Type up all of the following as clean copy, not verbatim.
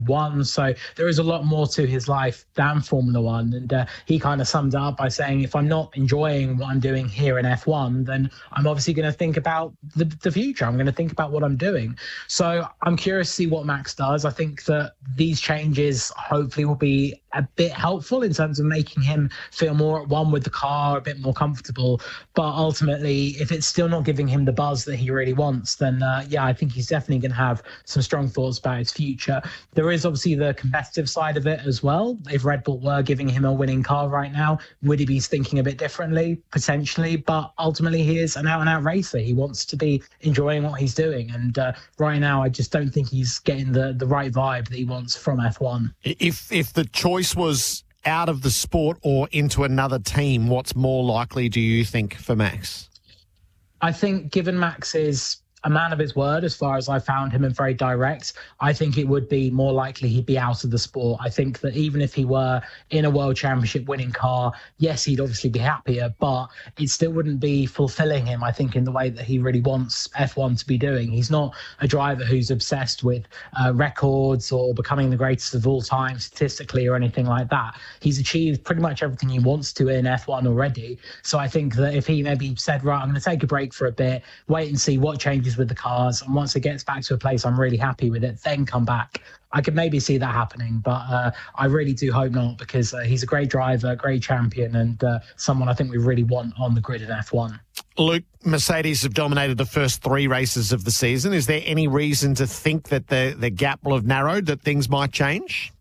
F1. So there is a lot more to his life than Formula One. And he kind of summed it up by saying, if I'm not enjoying what I'm doing here in F1, then I'm obviously going to think about the future. I'm going to think about what I'm doing. So I'm curious to see what Max does. I think that these changes hopefully will be a bit helpful in terms of making him feel more at one with the car, a bit more comfortable. But ultimately, if it's still not giving him the buzz that he really wants, then I think he's definitely going to have some strong thoughts about his future. There is obviously the competitive side of it as well. If Red Bull were giving him a winning car right now, would he be thinking a bit differently? Potentially. But ultimately, he is an out-and-out racer. He wants to be enjoying what he's doing. And right now, I just don't think he's getting the right vibe that he wants from F1. If the choice was out of the sport or into another team, what's more likely, do you think, for Max? I think given Max is a man of his word, as far as I found him, and very direct, I think it would be more likely he'd be out of the sport. I think that even if he were in a world championship winning car, yes, he'd obviously be happier, but it still wouldn't be fulfilling him, I think, in the way that he really wants F1 to be doing. He's not a driver who's obsessed with records or becoming the greatest of all time statistically or anything like that. He's achieved pretty much everything he wants to in F1 already. So I think that if he maybe said, right, I'm going to take a break for a bit, wait and see what changes with the cars, and once it gets back to a place I'm really happy with it, then come back, I could maybe see that happening. But I really do hope not, because he's a great driver, great champion, and someone I think we really want on the grid in F1. Luke, Mercedes have dominated the first 3 races of the season. Is there any reason to think that the gap will have narrowed, that things might change?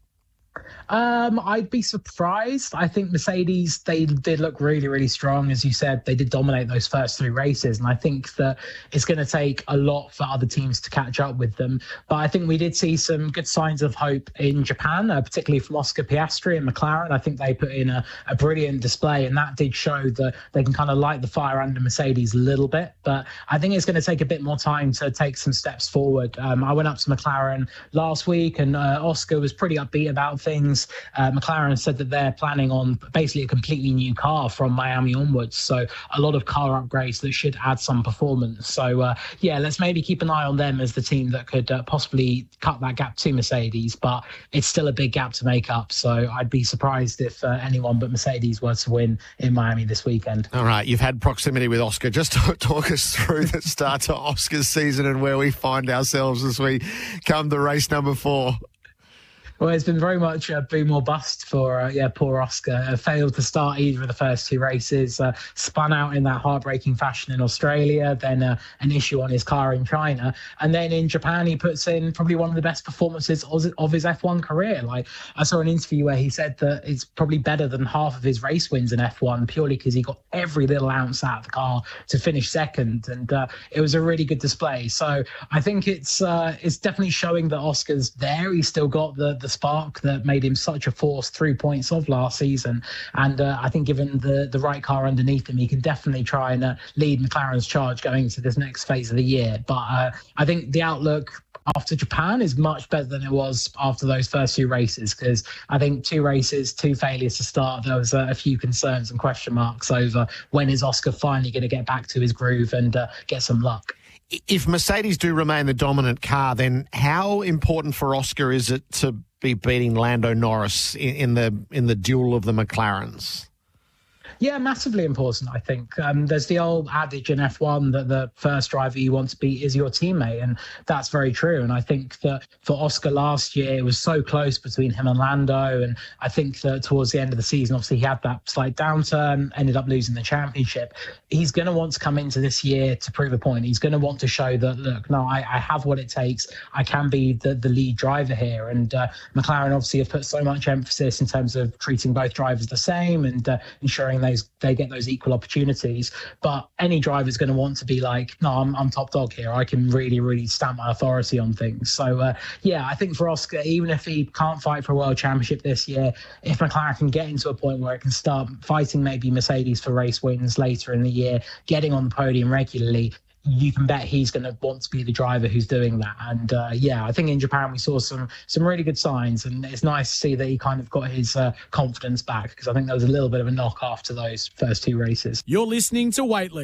I'd be surprised. I think Mercedes, they did look really, really strong. As you said, they did dominate those first 3 races. And I think that it's going to take a lot for other teams to catch up with them. But I think we did see some good signs of hope in Japan, particularly from Oscar Piastri and McLaren. I think they put in a brilliant display, and that did show that they can kind of light the fire under Mercedes a little bit. But I think it's going to take a bit more time to take some steps forward. I went up to McLaren last week, and Oscar was pretty upbeat about things. McLaren said that they're planning on basically a completely new car from Miami onwards. So a lot of car upgrades that should add some performance. So let's maybe keep an eye on them as the team that could possibly cut that gap to Mercedes. But it's still a big gap to make up. So I'd be surprised if anyone but Mercedes were to win in Miami this weekend. All right, you've had proximity with Oscar. Just talk us through the start to Oscar's season and where we find ourselves as we come to race number 4. Well, it's been very much a boom or bust for poor Oscar. Failed to start either of the first 2 races, spun out in that heartbreaking fashion in Australia, then an issue on his car in China. And then in Japan, he puts in probably one of the best performances of his F1 career. Like, I saw an interview where he said that it's probably better than half of his race wins in F1, purely because he got every little ounce out of the car to finish second. And it was a really good display. So I think it's definitely showing that Oscar's there. He's still got the spark that made him such a force through points of last season. And I think given the right car underneath him, he can definitely try and lead McLaren's charge going into this next phase of the year. But I think the outlook after Japan is much better than it was after those first 2 races, because I think 2 races, 2 failures to start, there was a few concerns and question marks over when is Oscar finally going to get back to his groove and get some luck. If Mercedes do remain the dominant car, then how important for Oscar is it to be beating Lando Norris in the duel of the McLarens? Yeah, massively important, I think. There's the old adage in F1 that the first driver you want to beat is your teammate, and that's very true. And I think that for Oscar last year, it was so close between him and Lando, and I think that towards the end of the season, obviously he had that slight downturn, ended up losing the championship. He's going to want to come into this year to prove a point. He's going to want to show that, look, no, I have what it takes. I can be the lead driver here. And McLaren obviously have put so much emphasis in terms of treating both drivers the same and ensuring they get those equal opportunities. But any driver is going to want to be like, no, I'm top dog here. I can really, really stamp my authority on things. So, I think for Oscar, even if he can't fight for a world championship this year, if McLaren can get into a point where it can start fighting maybe Mercedes for race wins later in the year, getting on the podium regularly, you can bet he's going to want to be the driver who's doing that. And I think in Japan we saw some really good signs, and it's nice to see that he kind of got his confidence back, because I think there was a little bit of a knock after those first 2 races. You're listening to Waitley.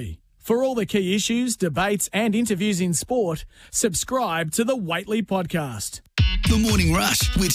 For all the key issues, debates and interviews in sport, subscribe to the Waitley Podcast. The Morning Rush with